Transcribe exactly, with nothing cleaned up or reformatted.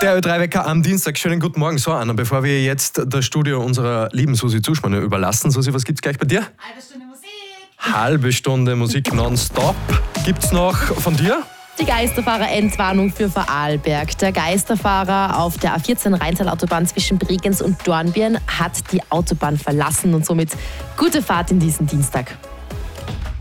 Der Ö drei Wecker am Dienstag. Schönen guten Morgen. So, Anna, bevor wir jetzt das Studio unserer lieben Susi Zuschmann überlassen. Susi, was gibt's gleich bei dir? Halbe Stunde Musik. Halbe Stunde Musik nonstop. Gibt's noch von dir? Die Geisterfahrer-Endwarnung für Vorarlberg. Der Geisterfahrer auf der A vierzehn Rheintal-Autobahn zwischen Bregenz und Dornbirn hat die Autobahn verlassen und somit gute Fahrt in diesen Dienstag.